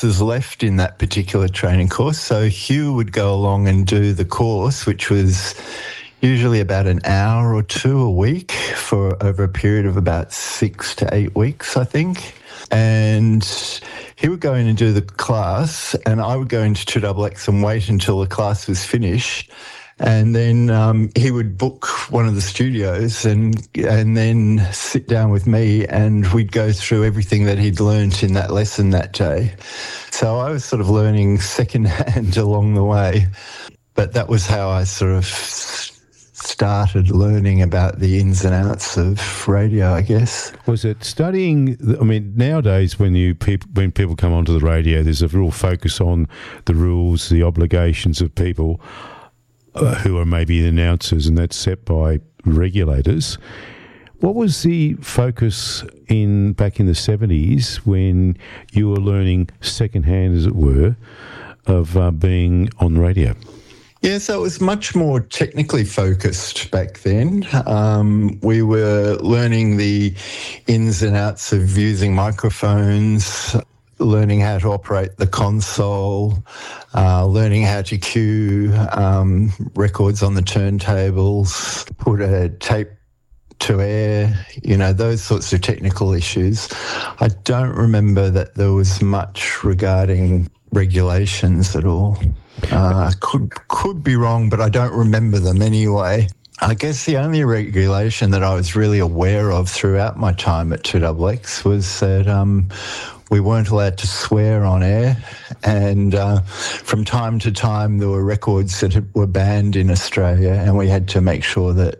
was left in that particular training course. So Hugh would go along and do the course, which was usually about an hour or two a week for over a period of about 6 to 8 weeks, I think. And he would go in and do the class, and I would go into 2XX and wait until the class was finished. And then he would book one of the studios and then sit down with me, and we'd go through everything that he'd learnt in that lesson that day. So I was sort of learning secondhand along the way. But that was how I sort of started learning about the ins and outs of radio, I guess. Was it studying? I mean, nowadays when people come onto the radio, there's a real focus on the rules, the obligations of people who are maybe the announcers, and that's set by regulators. What was the focus back in the 70s when you were learning secondhand, as it were, of being on the radio? Yeah, so it was much more technically focused back then. We were learning the ins and outs of using microphones, learning how to operate the console, learning how to cue records on the turntables, put a tape to air, those sorts of technical issues. I don't remember that there was much regarding regulations at all. I could be wrong, but I don't remember them anyway. I guess the only regulation that I was really aware of throughout my time at 2XX was that we weren't allowed to swear on air, and from time to time there were records that were banned in Australia, and we had to make sure that,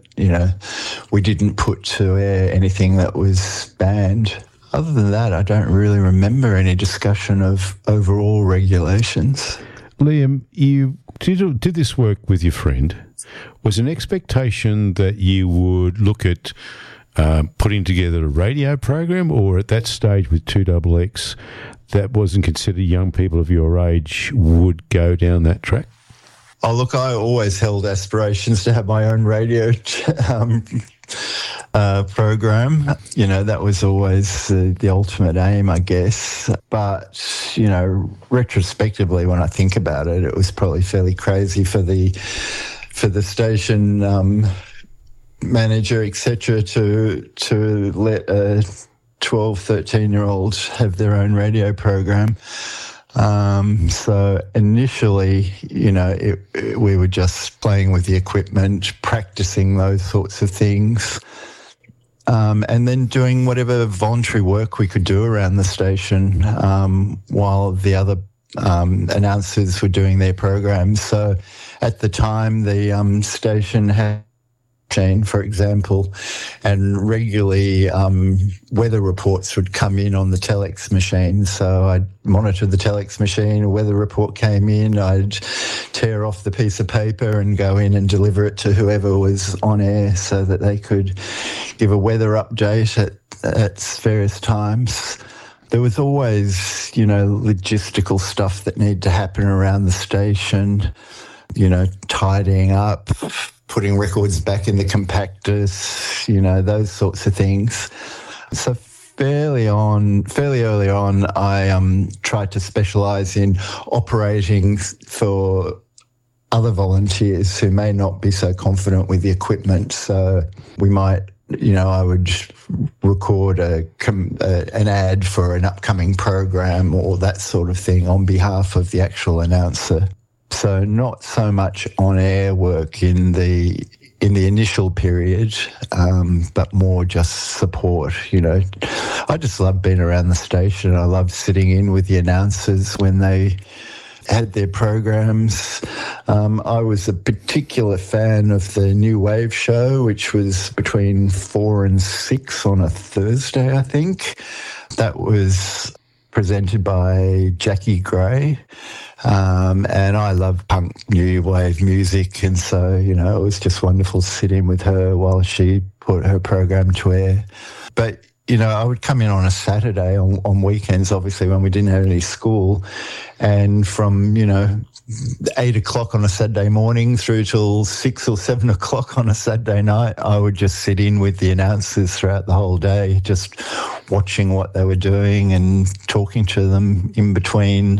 we didn't put to air anything that was banned. Other than that, I don't really remember any discussion of overall regulations. Liam, you did this work with your friend. Was an expectation that you would look at putting together a radio program, or at that stage with 2XX, that wasn't considered young people of your age would go down that track? Oh, look, I always held aspirations to have my own radio program. That was always the ultimate aim, I guess. But, retrospectively, when I think about it, it was probably fairly crazy for the station manager, etc., to let a 12, 13-year-old have their own radio program. So initially, we were just playing with the equipment, practicing those sorts of things, and then doing whatever voluntary work we could do around the station while the other announcers were doing their programs. So at the time, the station had machine, for example, and regularly weather reports would come in on the telex machine. So I'd monitor the telex machine, a weather report came in, I'd tear off the piece of paper and go in and deliver it to whoever was on air so that they could give a weather update at various times. There was always, logistical stuff that needed to happen around the station, tidying up, putting records back in the compactors, those sorts of things. So fairly early on, I tried to specialise in operating for other volunteers who may not be so confident with the equipment. So we might, I would record an ad for an upcoming program or that sort of thing on behalf of the actual announcer. So not so much on-air work in the initial period, but more just support, I just love being around the station. I loved sitting in with the announcers when they had their programs. I was a particular fan of the New Wave show, which was between 4 and 6 on a Thursday, I think. That was presented by Jackie Gray. And I love punk new wave music, and so, it was just wonderful to sit in with her while she put her program to air. But I would come in on a Saturday on weekends, obviously, when we didn't have any school. And from, 8 o'clock on a Saturday morning through till 6 or 7 o'clock on a Saturday night, I would just sit in with the announcers throughout the whole day, just watching what they were doing and talking to them in between